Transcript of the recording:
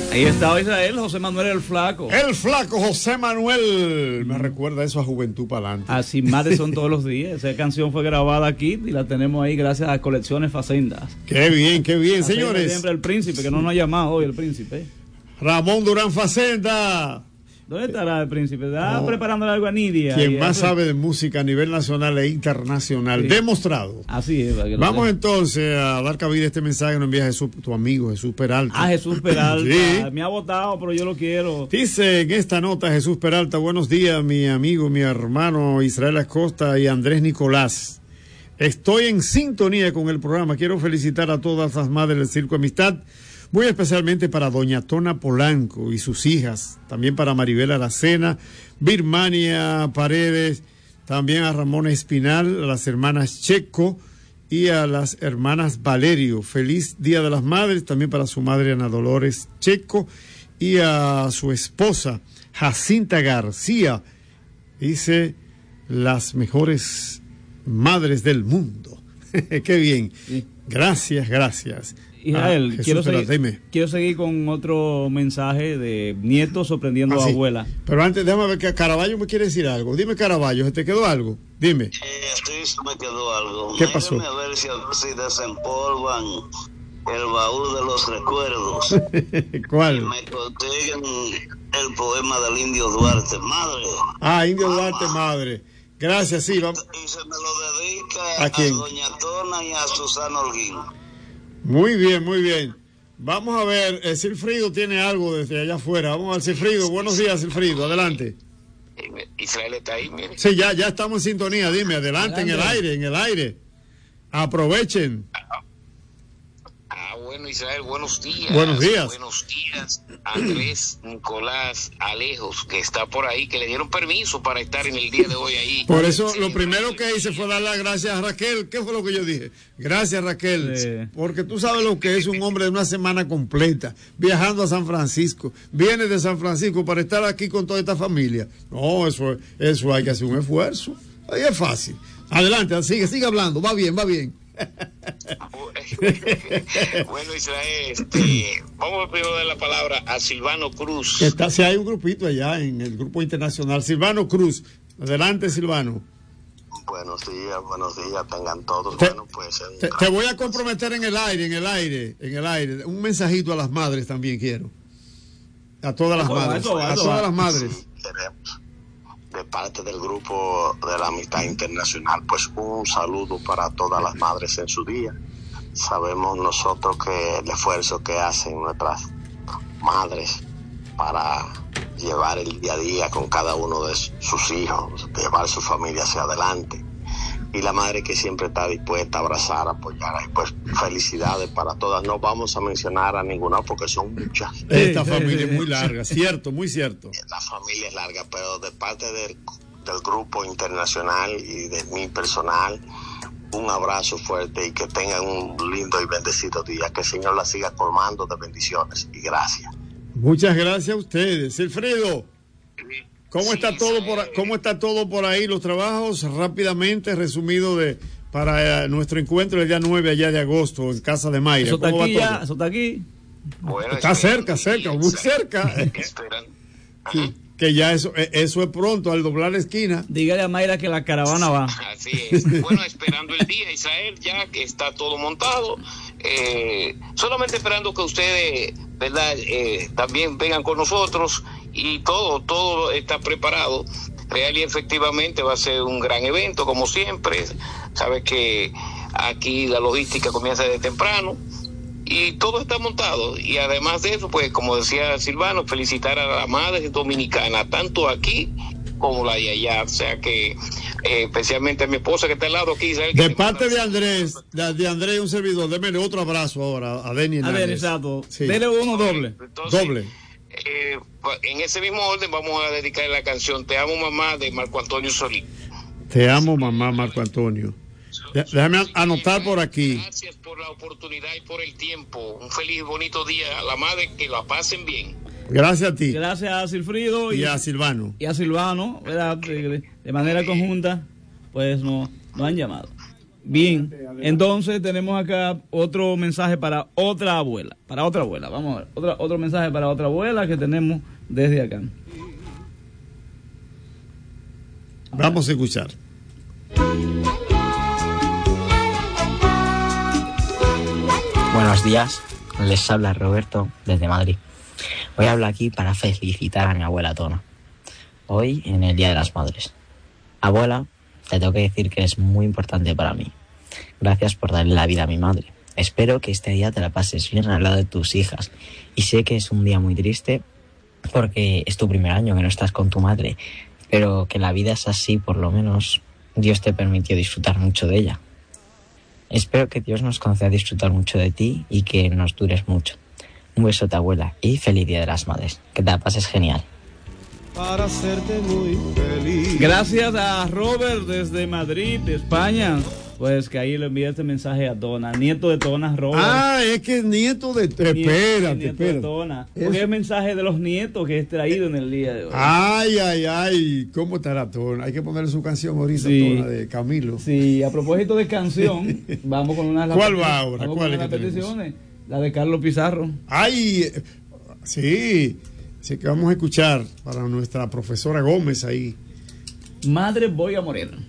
Ahí estaba Israel, José Manuel el Flaco. El Flaco José Manuel. Me recuerda eso a Juventud para adelante. Así madres son todos los días. Esa canción fue grabada aquí y la tenemos ahí gracias a Colecciones Facendas. Qué bien, señores. Siempre el príncipe, que no nos ha llamado hoy el príncipe. Ramón Durán Facenda. ¿Dónde estará el príncipe? ¿Está preparándole algo a Nidia? Quien más sabe de música a nivel nacional e internacional. Sí. Demostrado. Así es. Vamos entonces a dar cabida a este mensaje que nos envía Jesús, tu amigo Jesús Peralta. Jesús Peralta. Sí. Me ha votado, pero yo lo quiero. Dice en esta nota Jesús Peralta: buenos días, mi amigo, mi hermano Israel Acosta y Andrés Nicolás. Estoy en sintonía con el programa. Quiero felicitar a todas las madres del Circo Amistad. Muy especialmente para doña Tona Polanco y sus hijas, también para Maribel Aracena, Birmania Paredes, también a Ramón Espinal, a las hermanas Checo y a las hermanas Valerio. Feliz Día de las Madres, también para su madre Ana Dolores Checo y a su esposa Jacinta García. Dice, las mejores madres del mundo. Qué bien. Gracias. Israel, quiero seguir con otro mensaje de nieto sorprendiendo a abuela. Pero antes, déjame ver que Caraballo me quiere decir algo. Dime, Caraballo, ¿se te quedó algo? Dime. Sí, me quedó algo. ¿Qué pasó? A ver si desempolvan el baúl de los recuerdos. ¿Cuál? Y me consiguen el poema del Indio Duarte, madre. Indio Duarte, madre. Gracias, sí. Vamos. Y se me lo dedica ¿A quién? doña Tona y a Susana Holguín. Muy bien. Vamos a ver, Silfrido tiene algo desde allá afuera. Vamos al Silfrido. Buenos días, Silfrido. Adelante. Israel está ahí, mire. Sí, ya estamos en sintonía. Dime, adelante. En el aire. Aprovechen. Bueno, Israel, buenos días. Buenos días. Buenos días, Andrés, Nicolás, Alejos, que está por ahí, que le dieron permiso para estar en el día de hoy ahí. Por eso, lo primero que hice fue dar las gracias a Raquel. ¿Qué fue lo que yo dije? Gracias, Raquel. Sí. Porque tú sabes lo que es un hombre de una semana completa, viajando a San Francisco. Viene de San Francisco para estar aquí con toda esta familia. No, eso hay que hacer un esfuerzo. Ahí es fácil. Adelante, sigue hablando. Va bien. Bueno, Israel, vamos a primero dar la palabra a Silvano Cruz. Si hay un grupito allá en el grupo internacional. Silvano Cruz. Adelante, Silvano. Buenos días, tengan todos. Te voy a comprometer en el aire. Un mensajito a las madres también quiero. A todas las madres. A todas las madres. Queremos. De parte del grupo de la Amistad Internacional, pues un saludo para todas las madres en su día. Sabemos nosotros que el esfuerzo que hacen nuestras madres para llevar el día a día con cada uno de sus hijos, llevar su familia hacia adelante, y la madre que siempre está dispuesta a abrazar, a apoyar. Pues felicidades para todas. No vamos a mencionar a ninguna porque son muchas. Esta familia es muy larga, cierto, muy cierto. La familia es larga, pero de parte del grupo internacional y de mi personal, un abrazo fuerte y que tengan un lindo y bendecido día. Que el Señor la siga colmando de bendiciones y gracias. Muchas gracias a ustedes. Silfrido, ¿cómo está todo por ahí? Los trabajos rápidamente resumido para nuestro encuentro el día 9 allá de agosto en Casa de Mayra. Eso está aquí. Bueno, está cerca, muy cerca. Sí, que ya eso es pronto, al doblar la esquina. Dígale a Mayra que la caravana va. Así es. Bueno, esperando el día, Israel, ya que está todo montado. Solamente esperando que ustedes, ¿verdad? También vengan con nosotros y todo está preparado. Real y efectivamente va a ser un gran evento, como siempre. Sabes que aquí la logística comienza desde temprano y todo está montado. Y además de eso, pues, como decía Silvano, felicitar a la madre dominicana, tanto aquí como la de allá. O sea que, especialmente a mi esposa que está al lado aquí, Israel. De parte de Andrés y un servidor, démele otro abrazo ahora a Denny Hernández. A Denny, exacto. Sí. Dele uno doble. Entonces, doble. En ese mismo orden vamos a dedicar la canción Te amo mamá de Marco Antonio Solís. Te amo mamá, Marco Antonio. Déjame anotar por aquí. Gracias por la oportunidad y por el tiempo. Un feliz y bonito día a la madre, que la pasen bien. Gracias a ti. Gracias a Silfrido y a Silvano. ¿Verdad? De manera conjunta, pues nos han llamado. Bien, entonces tenemos acá otro mensaje para otra abuela. Vamos a ver, otro mensaje para otra abuela que tenemos desde acá. Vamos a escuchar. Buenos días, les habla Roberto desde Madrid. Hoy hablo aquí para felicitar a mi abuela Tona, hoy en el Día de las Madres. Abuela, te tengo que decir que es muy importante para mí. Gracias por darle la vida a mi madre. Espero que este día te la pases bien al lado de tus hijas. Y sé que es un día muy triste porque es tu primer año que no estás con tu madre, pero que la vida es así, por lo menos Dios te permitió disfrutar mucho de ella. Espero que Dios nos conceda disfrutar mucho de ti y que nos dures mucho. Un besote, abuela, y feliz Día de las Madres. Que te la pases genial. Para hacerte muy feliz. Gracias a Robert desde Madrid, España. Pues que ahí le envía este mensaje a Tona, nieto de Tona, Robert. Ah, es que es nieto de... Espérate. De Tona. Porque es el mensaje de los nietos que es traído en el día de hoy. Ay, ¿cómo estará Tona? Hay que ponerle su canción ahorita, sí. Tona, de Camilo. Sí, a propósito de canción, vamos con una de las... ¿Cuál va ahora? ¿Cuál es las peticiones? La de Carlos Pizarro. Ay, sí que vamos a escuchar para nuestra profesora Gómez ahí. Madre, voy a morir.